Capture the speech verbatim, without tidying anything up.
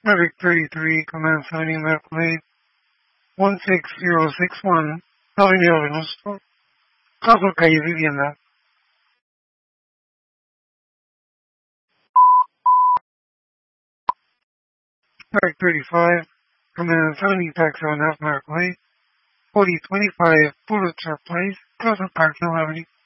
Medic thirty-three, Command seventy, Medical Aid, one six zero six one, Avenida Venusto, Caso Calle Vivienda. Medic thirty-five, Command seventy, Taxi one half, Medical Aid, forty twenty-five, Pulitzer Place, Caso Parkhill Avenue.